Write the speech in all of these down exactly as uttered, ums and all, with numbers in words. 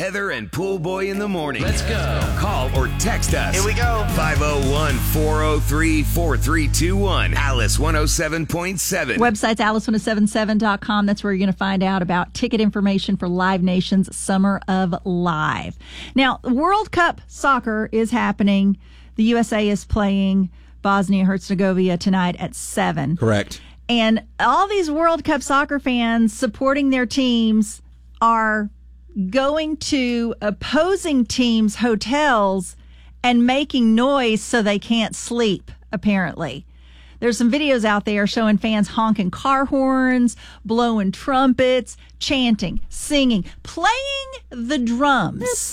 Heather and Pool Boy in the morning. Let's go. Call or text us. Here we go. five oh one, four oh three, four three two one. Alice one oh seven point seven. Website's alice ten seventy-seven dot com. That's where you're going to find out about ticket information for Live Nation's Summer of Live. Now, World Cup soccer is happening. The U S A is playing Bosnia-Herzegovina tonight at seven. Correct. And all these World Cup soccer fans supporting their teams are going to opposing teams' hotels and making noise so they can't sleep, apparently. There's some videos out there showing fans honking car horns, blowing trumpets, chanting, singing, playing the drums.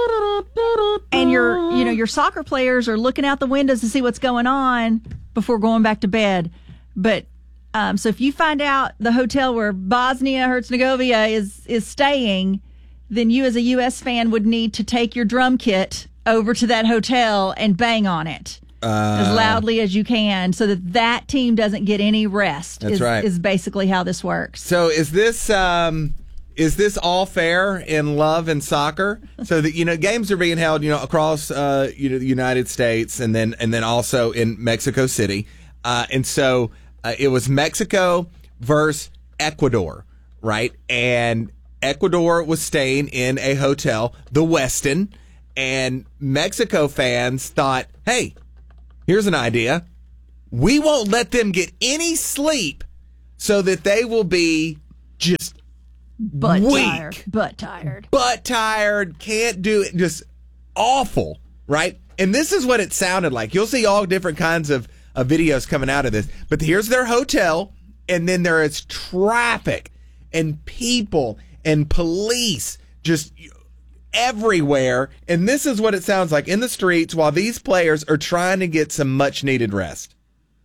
And your, you know, your soccer players are looking out the windows to see what's going on before going back to bed. But um, so if you find out the hotel where Bosnia-Herzegovina is is staying, then you as a U S fan would need to take your drum kit over to that hotel and bang on it. Uh, as loudly as you can so that that team doesn't get any rest. That's is, right. Is basically how this works. So is this um, is this all fair in love and soccer? So that, you know, games are being held, you know, across uh, you know, the United States and then and then also in Mexico City. Uh, and so uh, it was Mexico versus Ecuador, right? And Ecuador was staying in a hotel, the Westin, and Mexico fans thought, hey, here's an idea. We won't let them get any sleep so that they will be just Butt weak. tired. Butt tired. Butt tired. Can't do it. Just awful, right? And this is what it sounded like. You'll see all different kinds of, of videos coming out of this. But here's their hotel, and then there is traffic and people and police just everywhere, and this is what it sounds like in the streets while these players are trying to get some much needed rest.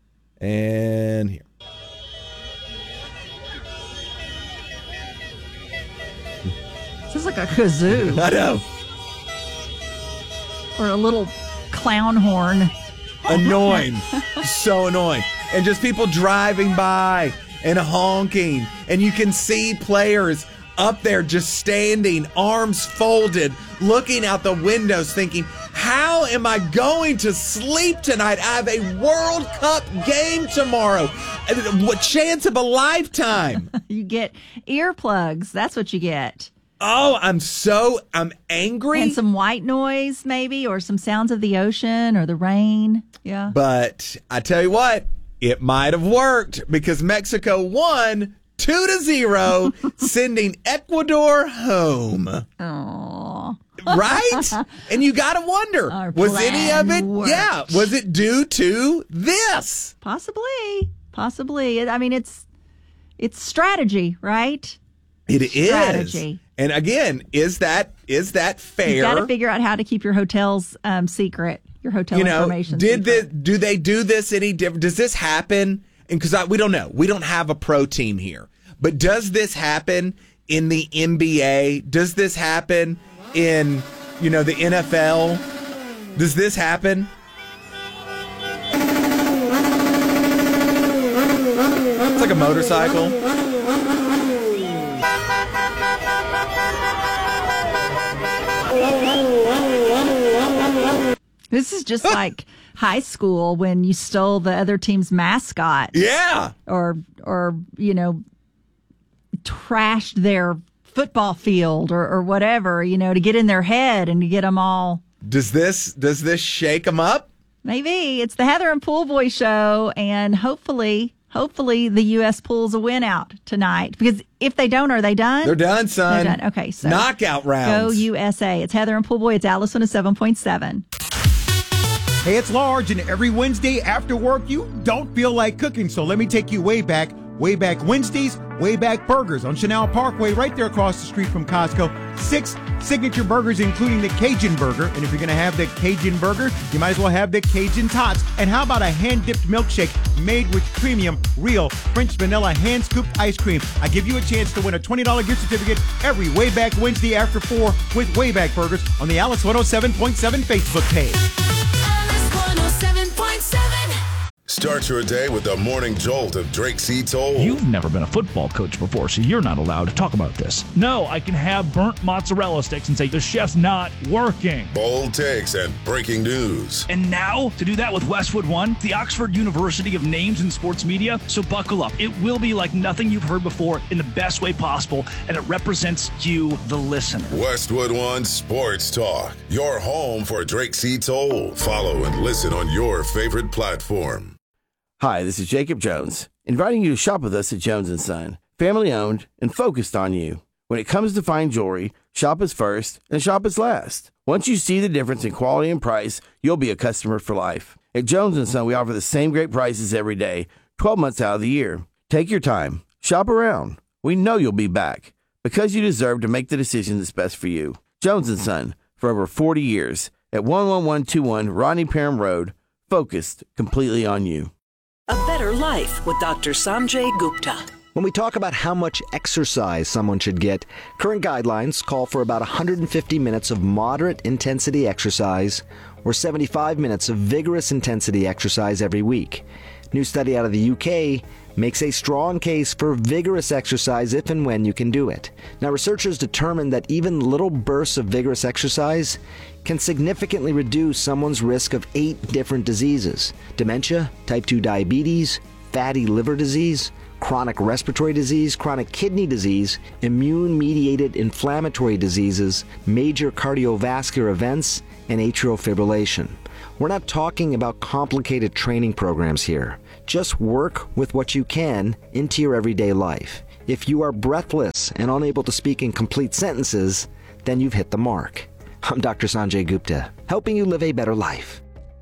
And here. This is like a kazoo. I know. Or a little clown horn. Annoying. So annoying. And just people driving by and honking, and you can see players up there just standing, arms folded, looking out the windows thinking, how am I going to sleep tonight? I have a World Cup game tomorrow. What chance of a lifetime? You get earplugs. That's what you get. Oh, I'm so, I'm angry. And some white noise maybe, or some sounds of the ocean or the rain. Yeah. But I tell you what, it might have worked because Mexico won Two to zero, sending Ecuador home. Aww. Right? And you got to wonder, Our was any of it, worked. yeah, was it due to this? Possibly. Possibly. I mean, it's it's strategy, right? It Strategy. is. And again, is that is that fair? You got to figure out how to keep your hotels um, secret, your hotel you know, information did secret. this, do they do this any different? Does this happen? And because we don't know. We don't have a pro team here. But does this happen in the N B A? Does this happen in, you know, the N F L? Does this happen? It's like a motorcycle. This is just like high school when you stole the other team's mascot. Yeah. Or, or you know, trashed their football field or, or whatever, you know, to get in their head and to get them all. Does this does this shake them up? Maybe. It's the Heather and Pool Boy show, and hopefully, hopefully the U S pulls a win out tonight. Because if they don't, are they done? They're done, son. They're done. Okay, so knockout rounds. Go U S A. It's Heather and Pool Boy. It's Alice one oh seven point seven. Hey, it's Large, and every Wednesday after work, you don't feel like cooking, so let me take you way back. Way Back Wednesdays, Way Back Burgers on Chanel Parkway, right there across the street from Costco. Six signature burgers, including the Cajun Burger. And if you're going to have the Cajun Burger, you might as well have the Cajun Tots. And how about a hand-dipped milkshake made with premium, real French vanilla hand-scooped ice cream? I give you a chance to win a twenty dollars gift certificate every Way Back Wednesday after four with Way Back Burgers on the Alice one oh seven point seven Facebook page. Alice one oh seven point seven. Start your day with the morning jolt of Drake C. Toll. You've never been a football coach before, so you're not allowed to talk about this. No, I can have burnt mozzarella sticks and say the chef's not working. Bold takes and breaking news. And now, to do that with Westwood One, the Oxford University of Names in Sports Media. So buckle up. It will be like nothing you've heard before in the best way possible, and it represents you, the listener. Westwood One Sports Talk, your home for Drake C. Toll. Follow and listen on your favorite platform. Hi, this is Jacob Jones, inviting you to shop with us at Jones and Son. Family owned and focused on you. When it comes to fine jewelry, shop us first and shop us last. Once you see the difference in quality and price, you'll be a customer for life. At Jones and Son, we offer the same great prices every day, twelve months out of the year. Take your time. Shop around. We know you'll be back because you deserve to make the decision that's best for you. Jones and Son, for over forty years, at one one one two one Rodney Parham Road, focused completely on you. A Better Life with Doctor Sanjay Gupta. When we talk about how much exercise someone should get, current guidelines call for about one hundred fifty minutes of moderate intensity exercise or seventy-five minutes of vigorous intensity exercise every week. New study out of the U K makes a strong case for vigorous exercise if and when you can do it. Now, researchers determined that even little bursts of vigorous exercise can significantly reduce someone's risk of eight different diseases: dementia, type two diabetes, fatty liver disease, chronic respiratory disease, chronic kidney disease, immune-mediated inflammatory diseases, major cardiovascular events, and atrial fibrillation. We're not talking about complicated training programs here. Just work with what you can into your everyday life. If you are breathless and unable to speak in complete sentences, then you've hit the mark. I'm Doctor Sanjay Gupta, helping you live a better life.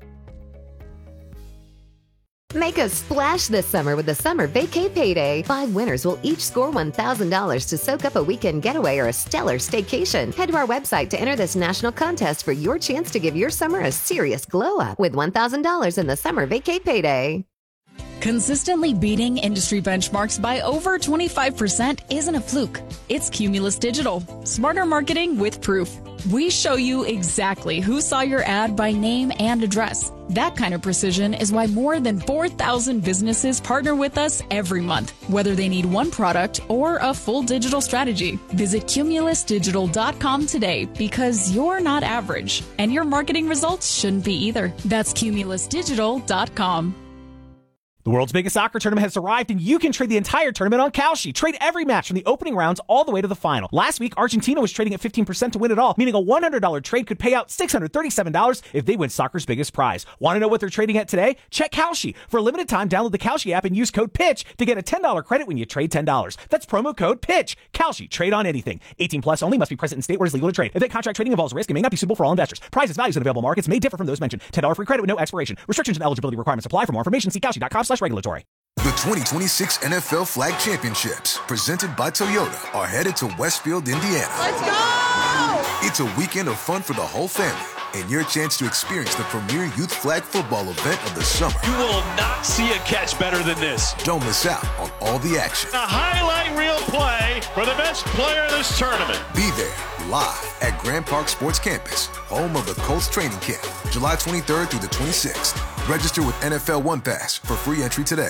Make a splash this summer with the Summer Vacay Payday. Five winners will each score one thousand dollars to soak up a weekend getaway or a stellar staycation. Head to our website to enter this national contest for your chance to give your summer a serious glow up with one thousand dollars in the Summer Vacay Payday. Consistently beating industry benchmarks by over twenty-five percent isn't a fluke. It's Cumulus Digital. Smarter marketing with proof. We show you exactly who saw your ad by name and address. That kind of precision is why more than four thousand businesses partner with us every month, whether they need one product or a full digital strategy. Visit cumulus digital dot com today because you're not average, and your marketing results shouldn't be either. That's cumulus digital dot com. The world's biggest soccer tournament has arrived, and you can trade the entire tournament on Kalshi. Trade every match from the opening rounds all the way to the final. Last week, Argentina was trading at fifteen percent to win it all, meaning a one hundred dollars trade could pay out six hundred thirty-seven dollars if they win soccer's biggest prize. Want to know what they're trading at today? Check Kalshi. For a limited time, download the Kalshi app and use code PITCH to get a ten dollars credit when you trade ten dollars. That's promo code PITCH. Kalshi. Trade on anything. eighteen plus only. Must be present in state where it's legal to trade. Event contract trading involves risk and may not be suitable for all investors. Prizes, values, and available markets may differ from those mentioned. ten dollars free credit with no expiration. Restrictions and eligibility requirements apply. For more information, see kalshi dot com slash regulatory. The twenty twenty-six N F L Flag Championships, presented by Toyota, are headed to Westfield, Indiana. Let's go! It's a weekend of fun for the whole family and your chance to experience the premier youth flag football event of the summer. You will not see a catch better than this. Don't miss out on all the action. A highlight reel play for the best player of this tournament. Be there live at Grand Park Sports Campus, home of the Colts training camp, July twenty-third through the twenty-sixth. Register with N F L One Pass for free entry today.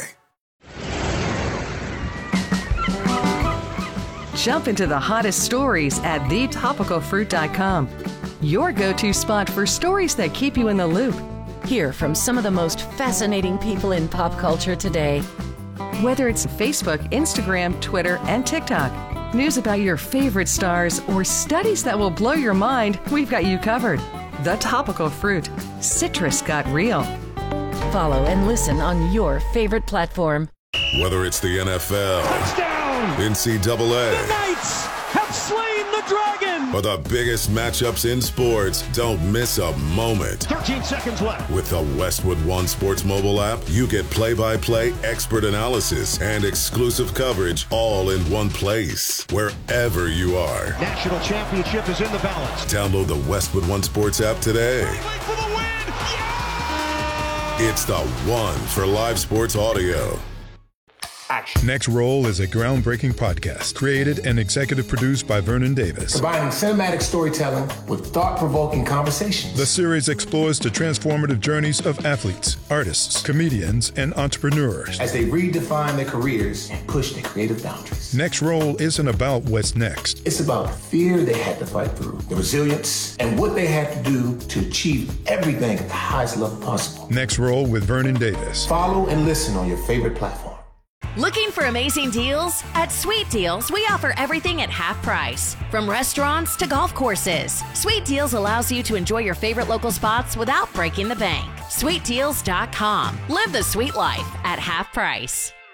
Jump into the hottest stories at the topical fruit dot com. Your go-to spot for stories that keep you in the loop. Hear from some of the most fascinating people in pop culture today. Whether it's Facebook, Instagram, Twitter, and TikTok, news about your favorite stars, or studies that will blow your mind, we've got you covered. The Topical Fruit. Citrus got real. Follow and listen on your favorite platform. Whether it's the N F L, touchdown, N C double A, the Knights have slain the dragon, or the biggest matchups in sports, don't miss a moment. thirteen seconds left. With the Westwood One Sports mobile app, you get play-by-play expert analysis and exclusive coverage all in one place, wherever you are. National championship is in the balance. Download the Westwood One Sports app today. For the win. Yeah! It's the one for live sports audio. action. Next Roll is a groundbreaking podcast created and executive produced by Vernon Davis. Combining cinematic storytelling with thought-provoking conversations. The series explores the transformative journeys of athletes, artists, comedians, and entrepreneurs as they redefine their careers and push their creative boundaries. Next Roll isn't about what's next. It's about the fear they had to fight through, the resilience, and what they had to do to achieve everything at the highest level possible. Next Roll with Vernon Davis. Follow and listen on your favorite platform. Looking for amazing deals? At Sweet Deals, we offer everything at half price. From restaurants to golf courses, Sweet Deals allows you to enjoy your favorite local spots without breaking the bank. sweet deals dot com. Live the sweet life at half price.